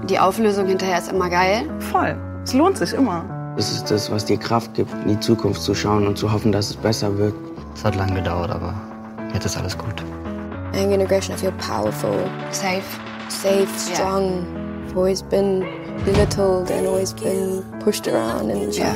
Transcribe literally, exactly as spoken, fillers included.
Die Auflösung hinterher ist immer geil. Voll. Es lohnt sich immer. Das ist das, was dir Kraft gibt, in die Zukunft zu schauen und zu hoffen, dass es besser wird. Es hat lange gedauert, aber jetzt ist alles gut. Angry and aggression, I feel powerful. Safe. Safe, strong. Yeah. I've always been belittled and always been pushed around and Yeah.